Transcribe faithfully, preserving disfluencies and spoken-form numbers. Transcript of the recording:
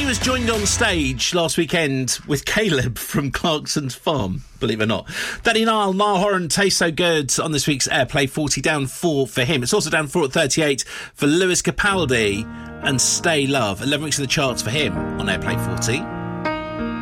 was joined on stage last weekend with Caleb from Clarkson's Farm, believe it or not. Danny Nile, Niall Horan, Taste So Good on this week's Airplay forty, down four for him. It's also down four at thirty-eight for Lewis Capaldi and Stay Love. eleven weeks in the charts for him on Airplay forty.